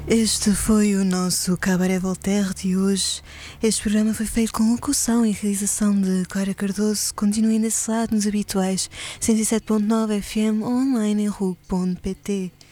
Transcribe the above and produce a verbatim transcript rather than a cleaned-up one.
Este foi o nosso Cabaré Voltaire de hoje. Este programa foi feito com locução e realização de Clara Cardoso. Continuem desse lado nos habituais cento e sete ponto nove F M ou online em R U G ponto P T.